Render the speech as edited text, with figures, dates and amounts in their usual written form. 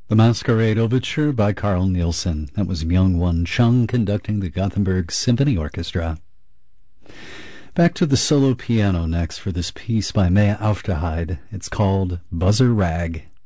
The Masquerade Overture by Carl Nielsen. That was Myung-Whun Chung conducting the Gothenburg Symphony Orchestra. Back to the solo piano next for this piece by Maya Aufderheide. It's called Buzzer Rag.